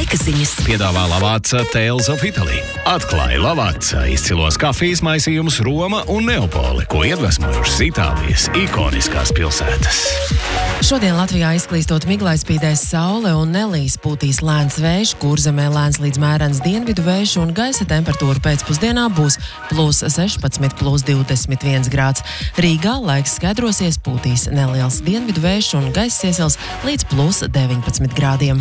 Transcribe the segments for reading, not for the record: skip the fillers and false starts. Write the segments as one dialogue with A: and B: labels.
A: laika ziņas.
B: Piedāvā Lavazza Tales of Italy. Atklāja Lavazza izcilos kafijas maisījumus Roma un Neapoli, ko iedvesmojušas Itālijas ikoniskās pilsētas.
C: Šodien Latvijā izklīstot miglai spīdēs saule un nelīs, pūtīs lēns vējš, Kurzemē lēns līdz mērens dienvidu vējš un gaisa temperatūra pēcpusdienā būs +16, +21 grāds. Rīgā laiks skaidrosies, pūtīs neliels dienvidu vējš un gaisa iesils līdz +19 grādiem.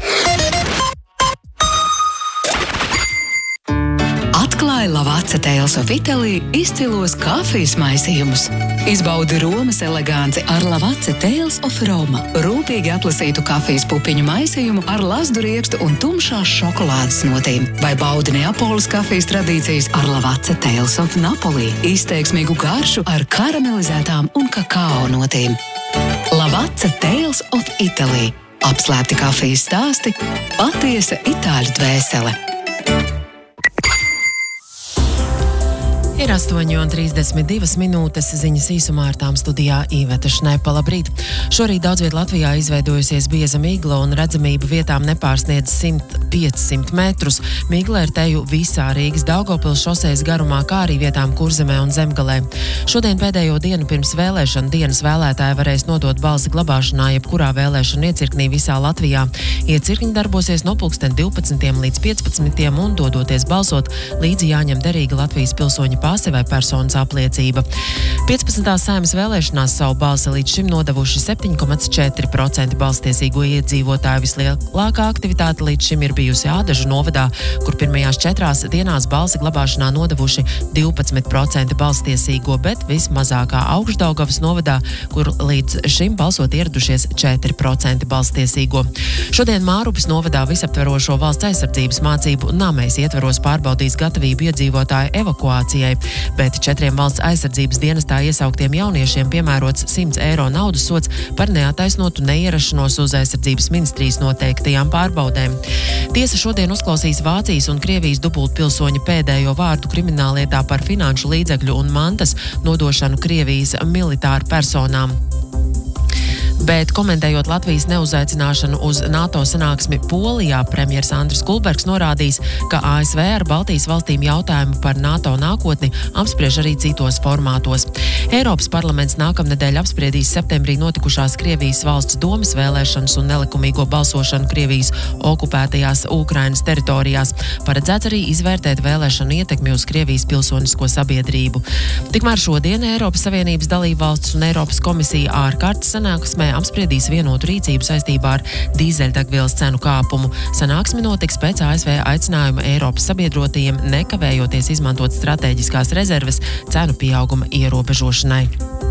A: Atklāja Lavazza Tales of Italy izcilos kafijas maisījumus. Izbaudi Romas eleganci ar Lavazza Tales of Roma. Rūpīgi atlasītu kafijas pupiņu maisījumu ar lazdu riekstu un tumšās šokolādes notīm. Vai baudi Neapolis kafijas tradīcijas ar Lavazza Tales of Napoli. Izteiksmīgu garšu ar karamelizētām un kakao notīm. Lavazza Tales of Italy. Apslēpti kafijas stāsti, patiesa itāļu dvēsele.
C: Ir 8:32 minūtes, ziņas īsumā ar tām studijā Īveta Šnepa. Labrīt! Šorīt daudz viet Latvijā izveidojusies bieza migla un redzamība vietām nepārsniedz 100–500 metrus. Migla ir teju visā Rīgas Daugavpils šosejas garumā, kā arī vietām Kurzemē un Zemgalē. Šodien pēdējo dienu pirms vēlēšanu dienas vēlētāji varēs nodot balsi glabāšanā jebkurā vēlēšanu iecirknī visā Latvijā. Iecirkņi darbosies no 12 līdz 15 un dodoties balsot, līdzi jāņem derīga Latvijas pilsoņa pase vai personas apliecība. 15. Saeimas vēlēšanās savu balsi līdz šim nodevuši 7,4% balstiesīgo iedzīvotāju. Vislielākā aktivitāte līdz šim ir bijusi Ādažu novadā, kur pirmajās 4 dienās balsi glabāšanā nodevuši 12% balstiesīgo, bet vismazākā Augšdaugavas novadā, kur līdz šim balsot ieradušies 4% balstiesīgo. Šodien Mārupes novadā visaptverošo valsts aizsardzības mācību namēs ietveros pārbaudīs gatavību iedzīvotāju evakuācijai, bet 4 valsts aizsardzības dienestā iesauktiem jauniešiem piemērots 100 eiro naudas sods par neataisnotu neierašanos uz aizsardzības ministrijas noteiktajām pārbaudēm. Tiesa šodien uzklausīs Vācijas un Krievijas dubultpilsoņu pēdējo vārdu krimināllietā par finanšu līdzekļu un mantas nodošanu Krievijas militāru personām. Bet komentējot Latvijas neuzaicināšanu uz NATO sanāksmi Polijā, premjers Andris Kulbergs norādījis, ka ASV ar Baltijas valstīm jautājumu par NATO nākotni apspriež arī citos formātos. Eiropas parlaments nākamnedēļ apspriedīs septembrī notikušās Krievijas valsts domes vēlēšanas un nelikumīgo balsošanu Krievijas okupētajās Ukrainas teritorijās. Paredzēts arī izvērtēt vēlēšanu ietekmi uz Krievijas pilsonisko sabiedrību. Tikmēr šodien Eiropas Savienības dalībvalsts un Eiropas komisija ārkārtas sanāksmē apspriedīs vienotu rīcību saistībā ar dīzeļdegvielas cenu kāpumu. Sanāksme notiks pēc ASV aicinājuma Eiropas sabiedrotajiem nekavējoties izmantot stratēģiskās rezerves cenu pieauguma ierobežošanai.